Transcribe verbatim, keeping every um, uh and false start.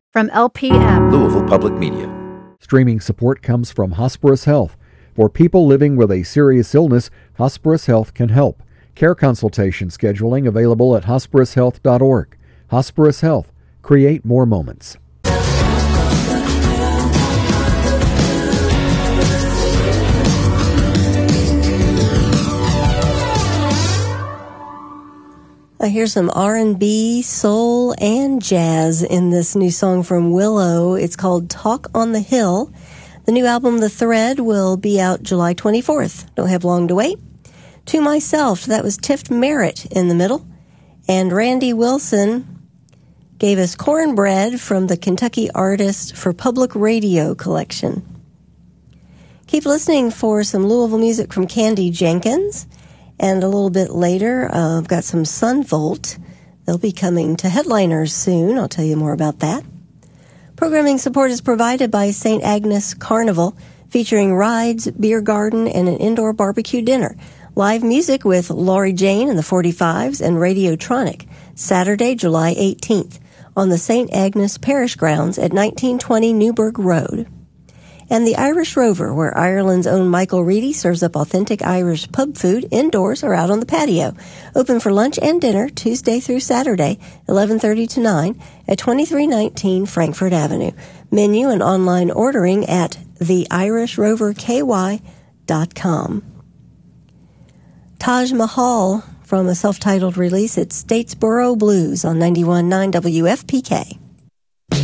From L P M, Louisville Public Media. Streaming support comes from Hosperis Health. For people living with a serious illness, Hosperis Health can help. Care consultation scheduling available at hosperis health dot org. Hosperis Health. Create more moments. I hear some R and B, soul, and jazz in this new song from Willow. It's called Talk on the Hill. The new album, The Thread, will be out July twenty-fourth. Don't have long to wait. To Myself, that was Tiff Merritt in the middle. And Randy Wilson gave us Cornbread from the Kentucky Artist for Public Radio collection. Keep listening for some Louisville music from Candy Jenkins. And a little bit later, uh, I've got some Sunvolt. They'll be coming to Headliners soon. I'll tell you more about that. Programming support is provided by Saint Agnes Carnival, featuring rides, beer garden, and an indoor barbecue dinner. Live music with Laurie Jane and the forty-fives and Radiotronic, Saturday, July eighteenth, on the Saint Agnes Parish grounds at nineteen twenty Newburgh Road. And the Irish Rover, where Ireland's own Michael Reedy serves up authentic Irish pub food indoors or out on the patio. Open for lunch and dinner Tuesday through Saturday, eleven thirty to nine, at twenty-three nineteen Frankfort Avenue. Menu and online ordering at the irish rover k y dot com. Taj Mahal from a self-titled release at Statesboro Blues on ninety-one point nine W F P K.